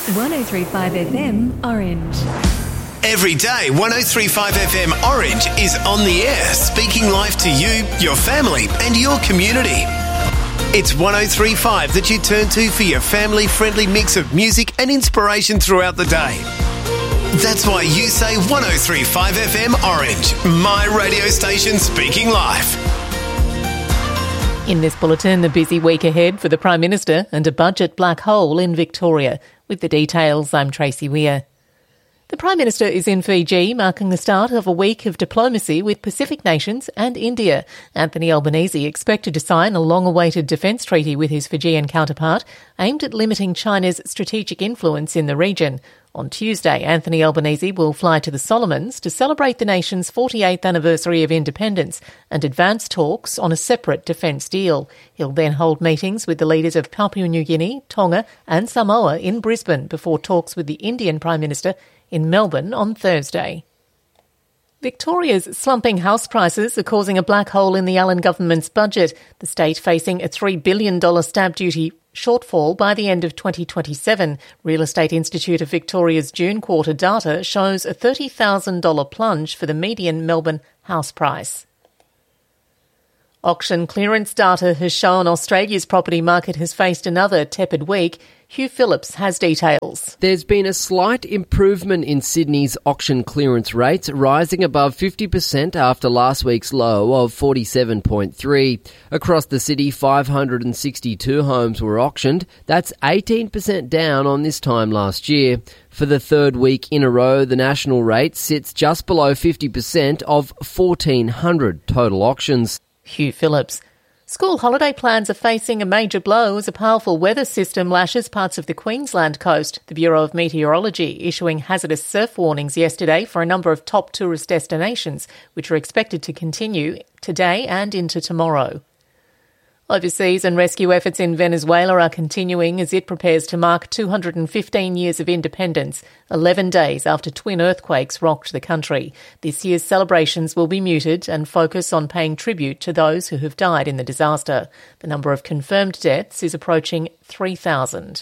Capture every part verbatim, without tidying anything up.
one oh three point five F M Orange. Every day, one oh three point five F M Orange is on the air, speaking life to you, your family and your community. It's one oh three point five that you turn to for your family-friendly mix of music and inspiration throughout the day. That's why you say one oh three point five F M Orange, my radio station speaking life. In this bulletin, a busy week ahead for the Prime Minister and a budget black hole in Victoria. With the details, I'm Tracy Weir. The Prime Minister is in Fiji, marking the start of a week of diplomacy with Pacific nations and India. Anthony Albanese expected to sign a long-awaited defence treaty with his Fijian counterpart, aimed at limiting China's strategic influence in the region. On Tuesday, Anthony Albanese will fly to the Solomons to celebrate the nation's forty-eighth anniversary of independence and advance talks on a separate defence deal. He'll then hold meetings with the leaders of Papua New Guinea, Tonga and Samoa in Brisbane before talks with the Indian Prime Minister in Melbourne on Thursday. Victoria's slumping house prices are causing a black hole in the Allen government's budget, the state facing a three billion dollars stamp duty shortfall by the end of twenty twenty-seven. Real Estate Institute of Victoria's June quarter data shows a thirty thousand dollars plunge for the median Melbourne house price. Auction clearance data has shown Australia's property market has faced another tepid week. Hugh Phillips has details. There's been a slight improvement in Sydney's auction clearance rates, rising above fifty percent after last week's low of forty-seven point three. Across the city, five hundred sixty-two homes were auctioned. That's eighteen percent down on this time last year. For the third week in a row, the national rate sits just below fifty percent of fourteen hundred total auctions. Hugh Phillips. School holiday plans are facing a major blow as a powerful weather system lashes parts of the Queensland coast. The Bureau of Meteorology issuing hazardous surf warnings yesterday for a number of top tourist destinations, which are expected to continue today and into tomorrow. Overseas and rescue efforts in Venezuela are continuing as it prepares to mark two hundred fifteen years of independence, eleven days after twin earthquakes rocked the country. This year's celebrations will be muted and focus on paying tribute to those who have died in the disaster. The number of confirmed deaths is approaching three thousand.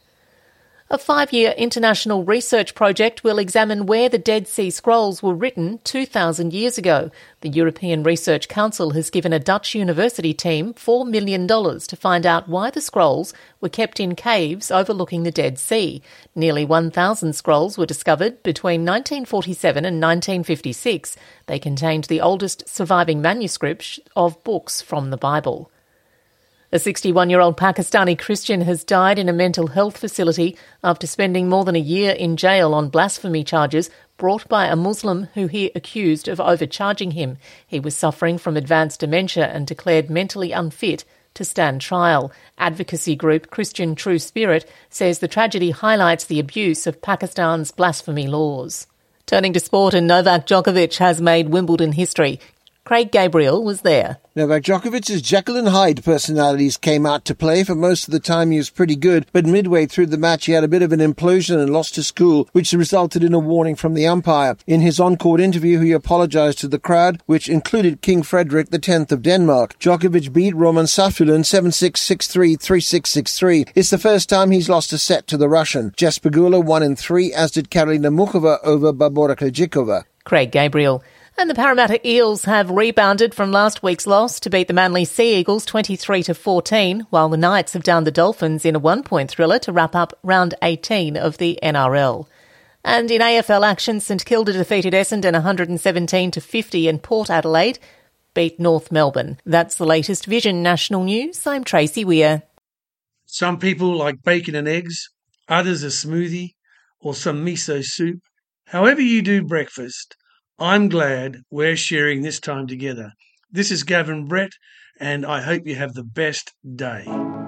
A five-year international research project will examine where the Dead Sea Scrolls were written two thousand years ago. The European Research Council has given a Dutch university team four million dollars to find out why the scrolls were kept in caves overlooking the Dead Sea. Nearly one thousand scrolls were discovered between nineteen forty-seven and nineteen fifty-six. They contained the oldest surviving manuscripts of books from the Bible. A sixty-one-year-old Pakistani Christian has died in a mental health facility after spending more than a year in jail on blasphemy charges brought by a Muslim who he accused of overcharging him. He was suffering from advanced dementia and declared mentally unfit to stand trial. Advocacy group Christian True Spirit says the tragedy highlights the abuse of Pakistan's blasphemy laws. Turning to sport, and Novak Djokovic has made Wimbledon history. Craig Gabriel was there. Novak Djokovic's Jekyll and Hyde personalities came out to play. For most of the time he was pretty good, but midway through the match he had a bit of an implosion and lost his cool, which resulted in a warning from the umpire. In his on-court interview, he apologised to the crowd, which included King Frederick the tenth of Denmark. Djokovic beat Roman Safulin seven six, six three, three six six three. It's the first time he's lost a set to the Russian. Jess Pegula won in three, as did Karolina Muchova over Barbora Krejcikova. Craig Gabriel. And the Parramatta Eels have rebounded from last week's loss to beat the Manly Sea Eagles twenty-three to fourteen, while the Knights have downed the Dolphins in a one-point thriller to wrap up round eighteen of the N R L. And in A F L action, St Kilda defeated Essendon one hundred seventeen to fifty, and Port Adelaide beat North Melbourne. That's the latest Vision National News. I'm Tracy Weir. Some people like bacon and eggs, others a smoothie or some miso soup. However you do breakfast, I'm glad we're sharing this time together. This is Gavin Brett, and I hope you have the best day.